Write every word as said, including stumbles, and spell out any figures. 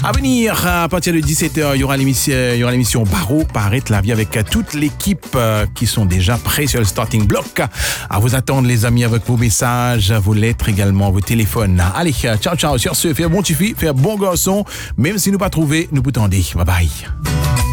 À venir, à partir de dix-sept heures, il y aura l'émission, il y aura l'émission Barreau, paraître la vie avec toute l'équipe euh, qui sont déjà prêts sur le starting block. À vous attendre, les amis, avec vos messages, vos lettres également, vos téléphones. Allez, ciao, ciao. Sur ce, fais bon tifi, fais bon garçon. Même si nous pas trouvé, nous vous tendez. Bye bye.